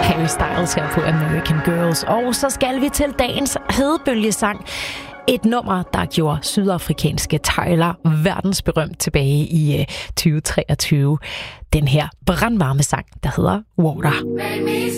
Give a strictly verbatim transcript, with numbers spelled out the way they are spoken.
Harry Styles her på American Girls. Og så skal vi til dagens hedebølgesang. Et nummer, der gjorde sydafrikanske Tyler verdensberømt tilbage i tyve treogtyve. Den her brandvarme sang, der hedder Water.